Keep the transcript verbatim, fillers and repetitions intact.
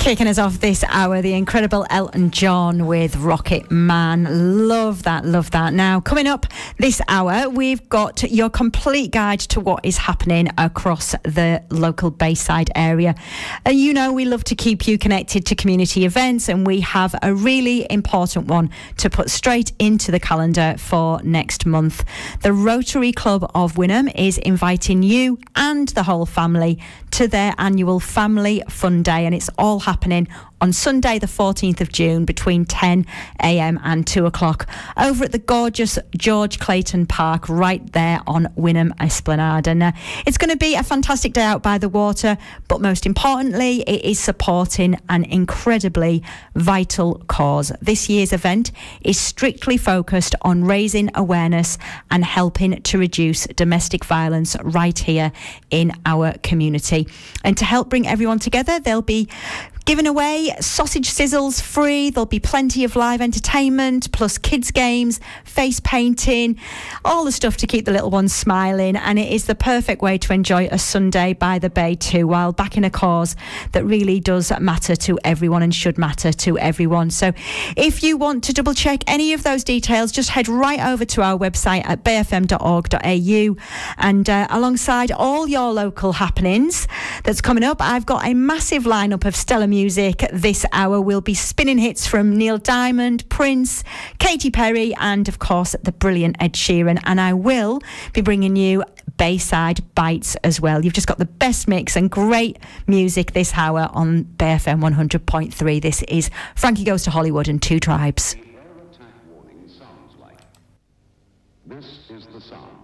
Kicking us off this hour, the incredible Elton John with Rocket Man. Love that, love that. Now, coming up this hour, we've got your complete guide to what is happening across the local Bayside area. And you know, we love to keep you connected to community events, and we have a really important one to put straight into the calendar for next month. The Rotary Club of Wynnum is inviting you and the whole family to their annual Family Fun Day, and it's all happening on Sunday the fourteenth of June between ten a m and two o'clock over at the gorgeous George Clayton Park right there on Wynnum Esplanade. And uh, it's going to be a fantastic day out by the water, but most importantly it is supporting an incredibly vital cause. This year's event is strictly focused on raising awareness and helping to reduce domestic violence right here in our community. And to help bring everyone together, they'll be giving away sausage sizzles free. There'll be plenty of live entertainment, plus kids games, face painting, all the stuff to keep the little ones smiling. And it is the perfect way to enjoy a Sunday by the bay too, while backing a cause that really does matter to everyone and should matter to everyone. So if you want to double check any of those details, just head right over to our website at bay f m dot org dot a u, and uh, alongside all your local happenings that's coming up, I've got a massive lineup of stellar music this hour. We'll be spinning hits from Neil Diamond, Prince, Katy Perry, and of course the brilliant Ed Sheeran. And I will be bringing you Bayside Bites as well. You've just got the best mix and great music this hour on Bay F M one hundred point three. This is Frankie Goes to Hollywood and Two Tribes. The air attack warning sounds like this is the sound